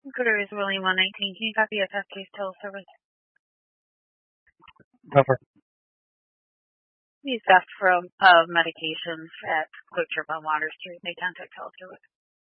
Good is William 119. Can you copy a test case total service? Go for it. He's theft from medications at Quick Trip on Water Street. They contact health service.